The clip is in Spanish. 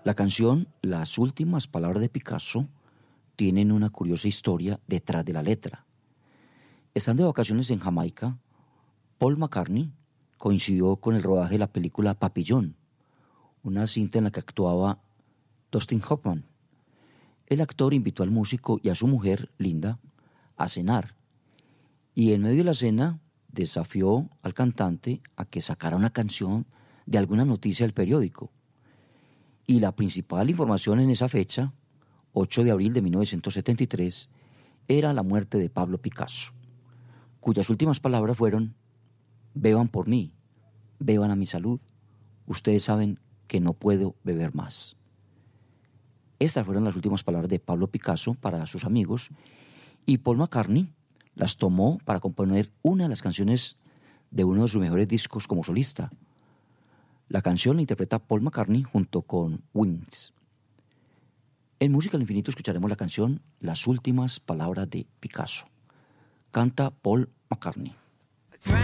La canción Las últimas palabras de Picasso tienen una curiosa historia detrás de la letra. Estando de vacaciones en Jamaica, Paul McCartney coincidió con el rodaje de la película Papillón, una cinta en la que actuaba Dustin Hoffman. El actor invitó al músico y a su mujer, Linda, a cenar, y en medio de la cena desafió al cantante a que sacara una canción de alguna noticia del periódico. Y la principal información en esa fecha, 8 de abril de 1973, era la muerte de Pablo Picasso, cuyas últimas palabras fueron: beban por mí, beban a mi salud, ustedes saben que no puedo beber más. Estas fueron las últimas palabras de Pablo Picasso para sus amigos, y Paul McCartney las tomó para componer una de las canciones de uno de sus mejores discos como solista. La canción la interpreta Paul McCartney junto con Wings. En Música al Infinito escucharemos la canción Las últimas palabras de Picasso. Canta Paul McCartney.